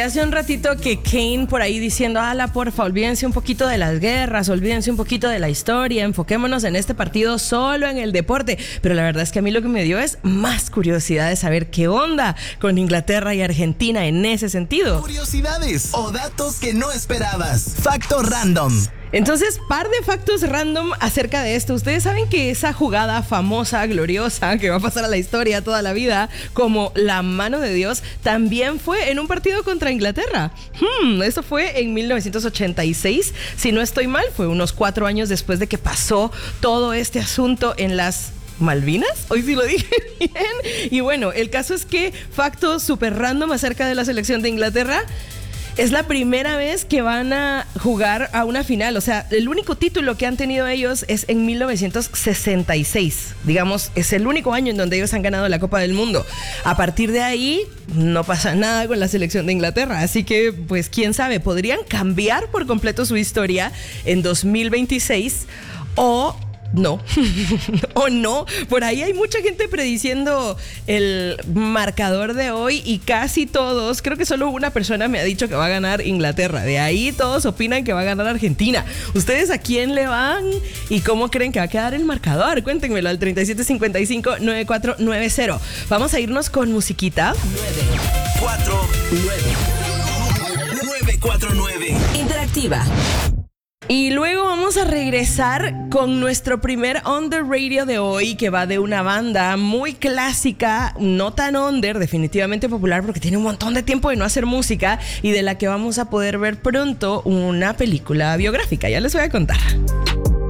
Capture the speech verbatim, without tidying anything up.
Hace un ratito que Kane por ahí diciendo, ala, porfa, olvídense un poquito de las guerras, olvídense un poquito de la historia, enfoquémonos en este partido solo en el deporte. Pero la verdad es que a mí lo que me dio es más curiosidad de saber qué onda con Inglaterra y Argentina en ese sentido. Curiosidades o datos que no esperabas. Facto random. Entonces, par de factos random acerca de esto. Ustedes saben que esa jugada famosa, gloriosa, que va a pasar a la historia toda la vida, como la mano de Dios, también fue en un partido contra Inglaterra. Hmm, eso fue en mil novecientos ochenta y seis. Si no estoy mal, fue unos cuatro años después de que pasó todo este asunto en las Malvinas, hoy sí lo dije bien. Y bueno, el caso es que, facto súper random acerca de la selección de Inglaterra, es la primera vez que van a jugar a una final. O sea, el único título que han tenido ellos es en mil novecientos sesenta y seis. Digamos, es el único año en donde ellos han ganado la Copa del Mundo. A partir de ahí, no pasa nada con la selección de Inglaterra. Así que, pues, quién sabe, podrían cambiar por completo su historia en dos mil veintiséis o... No, o no, por ahí hay mucha gente prediciendo el marcador de hoy y casi todos, creo que solo una persona me ha dicho que va a ganar Inglaterra, de ahí todos opinan que va a ganar Argentina. ¿Ustedes a quién le van y cómo creen que va a quedar el marcador? Cuéntenmelo al treinta y siete cincuenta y cinco, noventa y cuatro noventa. Vamos a irnos con musiquita. nueve cuatro nueve nueve cuatro nueve Interactiva. Y luego vamos a regresar con nuestro primer Under Radio de hoy, que va de una banda muy clásica, no tan under, definitivamente popular porque tiene un montón de tiempo de no hacer música y de la que vamos a poder ver pronto una película biográfica. Ya les voy a contar.